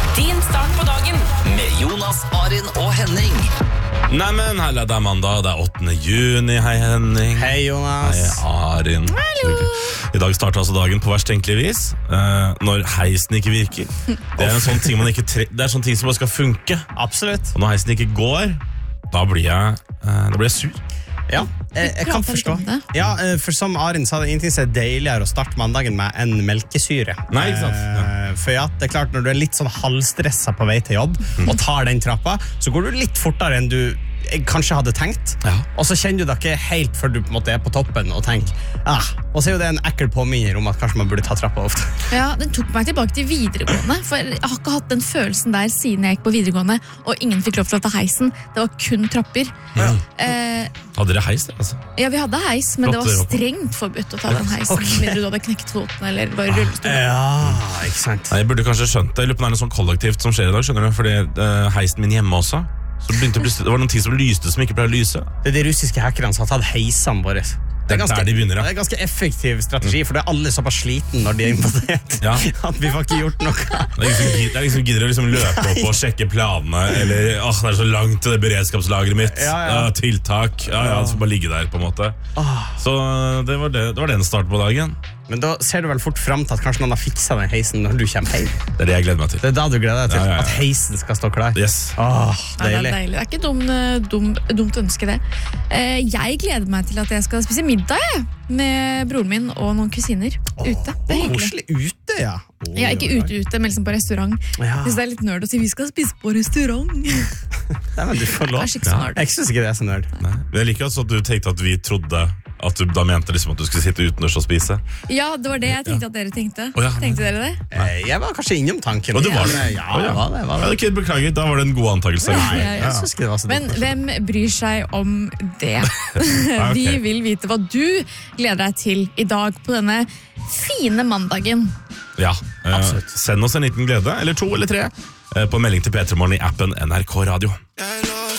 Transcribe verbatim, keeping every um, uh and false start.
Din start på dagen med Jonas, Arin og Henning. Neimen, heller det er mandag, det er åttende juni. Hei Henning. Hei Jonas. Hei Arin. Hallo. I dag starter altså dagen på verst tenkelig vis, uh, når heisen ikke virker. Det er en sånn ting, man ikke tre- det er sånn ting som bare skal funke. Absolutt. Og når heisen ikke går, da blir jeg, uh, da blir jeg sur. Ja, jeg, jeg kan prater forstå. litt om det. Ja, eh, for som Arin sa, det er ingenting som er deiligere å starte mandagen med enn melkesyre. Nei, ikke sant? Eh, For ja, det er klart, når du er litt sånn halvstresset på vei til jobb og tar den trappa, så går du litt fortere enn du eh, kanskje hadde tenkt. Ja. Og så kjenner du deg ikke helt før du på en måte er på toppen og tenker, ah, og så er jo det en ekkel påminner om at kanskje man burde ta trappa ofte. Ja, den tok meg tilbake til videregående. For jeg har ikke hatt den følelsen der siden jeg gikk på videregående, og ingen fikk lov til å ta heisen. Det var kun trapper. Ja. Eh, Hadde dere heis, det, altså? ja, vi hadde heis, men det Flott var dere opp. strengt forbudt å ta den heisen. Ok. Mindre du hadde knekt foten eller var i rullestol. Ja, ikke sant. Nei, jeg burde kanskje skjønt det. Jeg lurer på om det er noe sånn kollektivt som skjer i dag, skjønner du? Fordi uh, heisen min hjemme også, så begynte plutselig, det var noen ting som lyste som ikke pleier å lyse. Det er de russiske hackerne som har tatt heisene våre. Det er, Det er ganske, der de begynner, ja. det er ganske effektiv strategi, for det er alle såpass sliten når de er invadert. Ja. At vi får ikke gjort noe. Det er ingen som gid- det er ingen som gidder å liksom løpe opp og sjekke planene, eller åh, det er så langt til det beredskapslageret mitt. Ja, ja. Ja, tiltak. Ja, ja, det får bare ligge der, på en måte. Så det var, det, det var den starten på dagen. Men da ser du vel fort frem til at kanskje noen har fikset den heisen når du kommer hjem. Det er det jeg gleder meg til. Det er da du gleder deg til, Ja, ja, ja. at heisen skal stå klar. Yes. Åh, Ja, det er deilig. deilig. Det er ikke dum, dum, dumt ønske, det. Eh, jeg gleder meg til at jeg skal spise middag jeg, med broren min og noen kusiner ute. Det er hyggelig. Koselig ute, ja. Åh, Ja, ikke ute, ute, men liksom på restaurant. Ja. Jeg synes det er litt nerd å si vi skal spise på restaurant. Nei, men du får lov. Kanskje ikke så Ja. nerd. Jeg synes ikke det er så nerd. Nei. Men jeg liker altså at du tenkte at vi trodde at du da mente liksom at du skulle sitte utendørs og spise. Ja, det var det jeg tenkte at dere tenkte. Å, ja. Tenkte dere det? Eh, Jeg var kanskje innom tanken. Og det var det. Ja, Å, ja. det var det. Var Ja, det. ok, beklager, da var det en god antakelse. Ja, Nei, ja, ja. jeg synes ikke det var så Men dumt. hvem bryr seg om det? ok. Vi vil vite hva du gleder deg til i dag på denne fine mandagen. Ja, eh, Absolutt. send oss en liten glede, eller to eller tre, eh, på melding til P tre Morgen i appen N R K Radio. Jeg